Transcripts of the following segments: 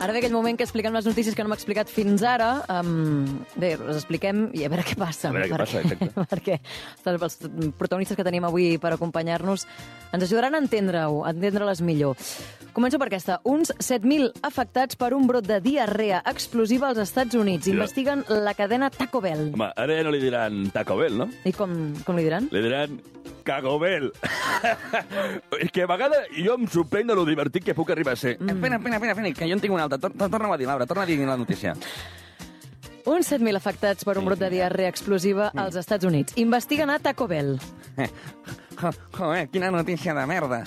Ara ve aquell moment que expliquem les notícies que no m'ha explicat fins ara. Bé, les expliquem i a veure què passa. A veure què passa, exacte. Perquè els protagonistes que tenim avui per acompanyar-nos ens ajudaran a entendre-ho, a entendre-les millor. Començo per aquesta. Uns 7.000 afectats per un brot de diarrea explosiva als Estats Units. Investiguen la cadena Taco Bell. Home, ara ja no li diran Taco Bell, no? I com li diran? Li diran Cago Bell. És que a vegades jo em sorprèn de lo divertit que puc arribar a ser. Espera, que jo en tinc una altra. Torna-ho a dir, Laura, torna a dir la notícia. Uns 7.000 afectats per un brot de diarrea explosiva als Estats Units. Investiguen a Taco Bell. Joder, quina notícia de merda.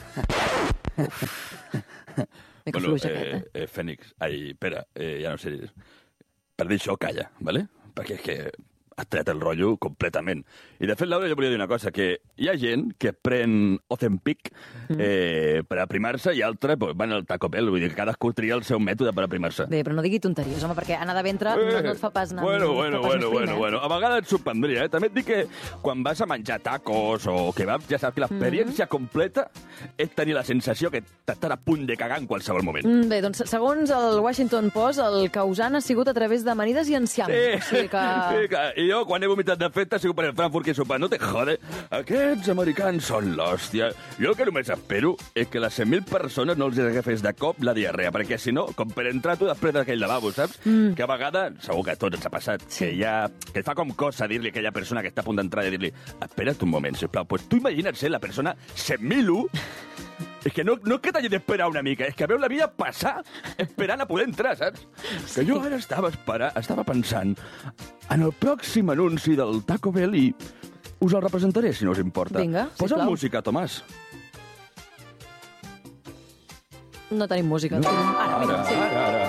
Bueno, Fènix, espera, ja no sé. Per dir això, calla, ¿vale? Perquè és que has tret el rotllo completament. I de fet, Laura, jo volia dir una cosa, que hi ha gent que pren Ozempic per aprimar-se i altres van al Taco Bell, vull dir que cadascú tria el seu mètode per aprimar-se. Bé, però no digui tonteries, home, perquè anar de ventre no et fa pas anar. Bueno. A vegades et sorprendria, eh? També et dic que quan vas a menjar tacos o kebabs, ja saps que l'experiència completa és tenir la sensació que t'estàs a punt de cagar en qualsevol moment. Bé, doncs, segons el Washington Post, el causant ha sigut a través d'amanides i enciam. Sí, I jo, quan he vomitat de festa, ha sigut per el Frankfurt que he sopat. No te jode. Aquests americans són l'hòstia. Jo el que només espero és que les 100.000 persones no els agafés de cop la diarrea, perquè si no, com per entrar tu després d'aquell lavabo, saps? Que a vegades, segur que a tots ens ha passat, que fa com cosa dir-li a aquella persona que està a punt d'entrar i dir-li espera't un moment, sisplau. Pues tu imagina't ser la persona 100.001. És que no és que t'hagi d'esperar una mica, és que veu la vida passar esperant a poder entrar, saps? Que jo ara estava pensant en el pròxim anunci del Taco Bell i us el representaré, si no us importa. Vinga, posa sisplau. música, Tomàs. No tenim música. Ara.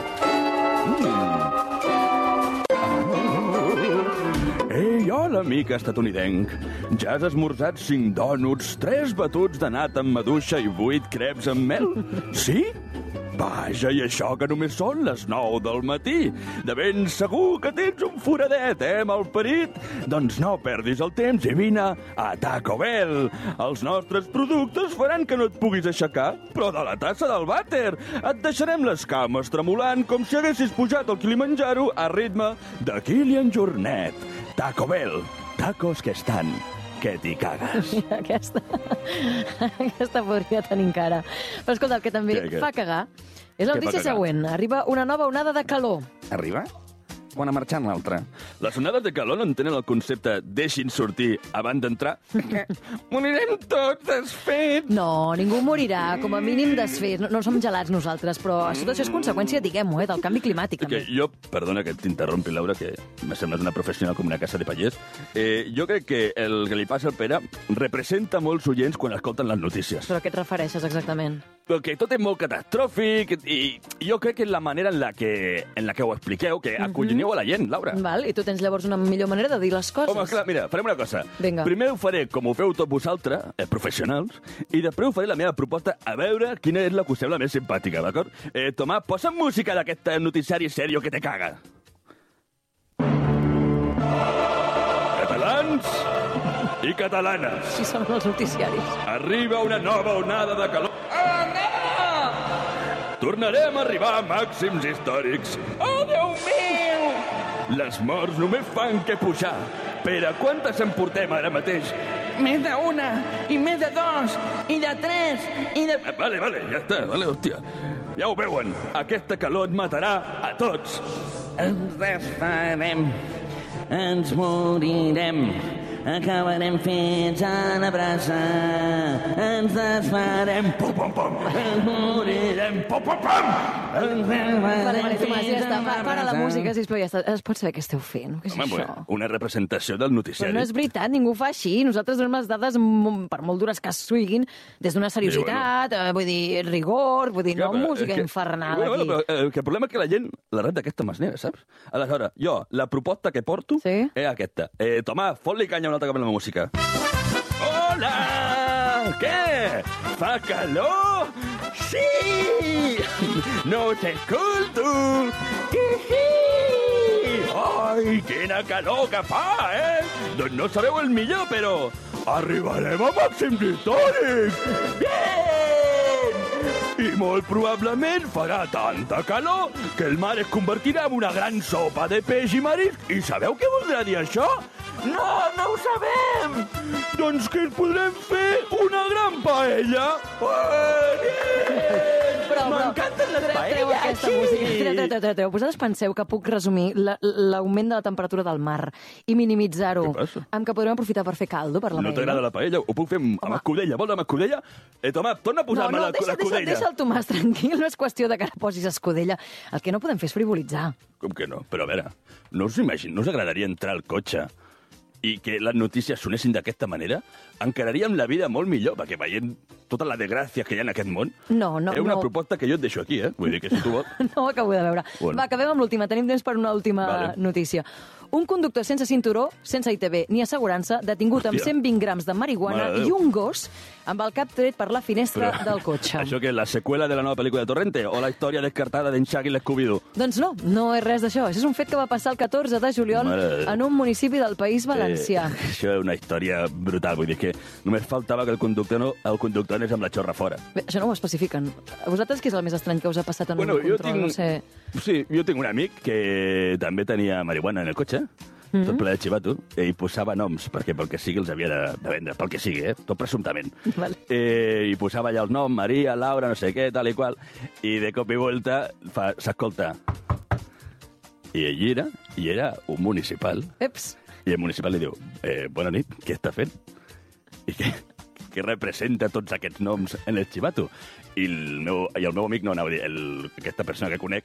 Ei, hola, amic estatunidenc. Ja has esmorzat 5 dònuts, 3 batuts de nata amb maduixa i 8 creps amb mel? Sí? Vaja, i això que només són les 9 del matí. De ben segur que tens un foradet, malparit? Doncs no perdis el temps i vine a Taco Bell. Els nostres productes faran que no et puguis aixecar, però de la tassa del vàter et deixarem les cames tremolant com si haguessis pujat al Kilimanjaro a ritme de Kilian Jornet. Taco Bell, tacos que estan que t'hi cagues. Aquesta podria tenir encara. Però escolta, el que també fa cagar és la notícia següent. Arriba una nova onada de calor. Arriba? Quan ha marxat l'altra? Les onades de calor no entenen el concepte deixin sortir abans d'entrar? Morirem tots desfets! No, ningú morirà, com a mínim desfets. No som gelats nosaltres, però tot això és conseqüència, diguem-ho, del canvi climàtic. Que jo, perdona que t'interrompi, Laura, que me sembles una professional com una casa de pallers. Jo crec que el que li passa al Pere representa molts oients quan escolten les notícies. Però a què et refereixes exactament? Perquè tot és molt catastròfic i jo crec que és la manera en la que ho expliqueu, que acolloneu a la gent, Laura. Val, i tu tens llavors una millor manera de dir les coses. Home, clar, mira, farem una cosa. Vinga. Primer ho faré com ho feu tots vosaltres, professionals, i després ho faré la meva proposta a veure quina és la que us sembla més simpàtica, d'acord? Tomàs, posa'm música d'aquest noticiari serio que te caga. Catalans i catalanes. Així són els noticiaris. Arriba una nova onada de calor. Tornarem a arribar a màxims històrics. Oh, Déu meu! Les morts només fan que pujar. Pere, quantes en portem ara mateix? Més d'una, i més de 2, i de 3, i de... Vale, ja està, hòstia. Ja ho veuen, aquesta calor et matarà a tots. Ens desfarem, ens morirem, acabarem fets a la brasa, ens desfarem, pum, pum, pum, ens morirem, pum, pum, pum. Vale, Tomàs, ja està. Para la música, sisplau, ja està. Es pot saber què esteu fent? Què és això? Una representació del noticiari. Però no és veritat, ningú fa així. Nosaltres donem les dades, per molt dures que siguin, des d'una seriositat, vull dir, rigor, vull dir, no música infernal aquí. El problema és que la gent la rep d'aquesta manera, saps? Aleshores, jo, la proposta que porto és aquesta. Tomàs, fot-li canya un altre cop a la música. Hola! Què? Fa calor? Sí! No t'escolto! Ai, quina calor que fa, Doncs no sabeu el millor, però arribarem a màxims històrics! Bien! i molt probablement farà tanta calor que el mar es convertirà en una gran sopa de peix i marisc. I sabeu què voldrà dir això? No, no ho sabem! Doncs que podrem fer una gran paella. M'encanten les Treu aquesta música. Treu. Vosaltres penseu que puc resumir l'augment de la temperatura del mar i minimitzar-ho Què passa? amb que podrem aprofitar per fer caldo per la No t'agrada la paella? Ho puc fer amb escudella. Vols amb escudella? Tomàs, torna a posar-me l'escudella. Deixa el Tomàs tranquil, no és qüestió de que ara posis escudella. El que no podem fer és frivolitzar. Com que no? Però a veure, no us agradaria entrar al cotxe i que les notícies sonessin d'aquesta manera? Encararíem la vida molt millor, perquè veient totes les desgràcies que hi ha en aquest món... No. És una proposta que jo et deixo aquí, Vull dir que si tu vols... No ho acabo de veure. Bueno. Va, acabem amb l'última. Tenim temps per una última notícia. Un conductor sense cinturó, sense ITV ni assegurança, detingut amb 120 grams de marihuana i un gos amb el cap tret per la finestra del cotxe. Això què és, la seqüela de la nova pel·lícula de Torrente o la història descartada d'en Shaggy i l'Scooby-Doo? Doncs no és res d'això. Això és un fet que va passar el 14 de juliol en un municipi del País Valencià. Això és una història brutal. Vull dir que només faltava que el conductor anés amb la xorra fora. Bé, això no ho especifiquen. A vosaltres què és el més estrany que us ha passat en un control? No sé... Sí, jo tinc un amic que també tenia marihuana en el cotxe, tot ple de xivato, i posava noms, perquè pel que sigui els havia de vendre, pel que sigui, tot presumptament. Vale. I posava allà el nom, Maria, Laura, no sé què, tal i qual, i de cop i volta s'escolta. I ell era un municipal. Eps. I el municipal li diu, bona nit, què està fent? I què representa tots aquests noms en el xivato? I el meu amic, no anava a dir, aquesta persona que conec,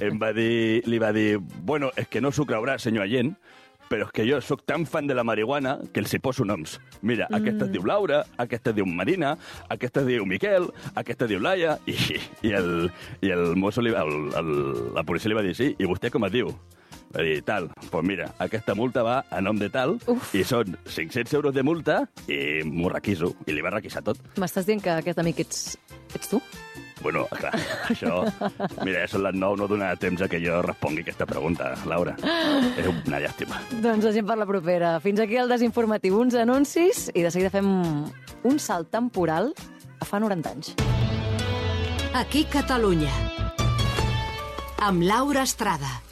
li va dir, bueno, és que no s'ho creurà, senyor agent, però és que jo sóc tan fan de la marihuana que els hi poso noms. Mira, aquesta es diu Laura, aquesta es diu Marina, aquesta es diu Miquel, aquesta es diu Laia, i el mosso, la policia li va dir, sí, i vostè com es diu? Va dir, tal, doncs mira, aquesta multa va a nom de tal, i són 500 euros de multa, i m'ho requiso, i li va requisar tot. M'estàs dient que aquest amic ets tu? Bueno, clar, això... Mira, ja són les 9, no donarà temps a que jo respongui aquesta pregunta, Laura. És una llàstima. Doncs la gent per la propera. Fins aquí el desinformatiu. Uns anuncis i de seguida fem un salt temporal a fa 90 anys. Aquí Catalunya. Amb Laura Estrada.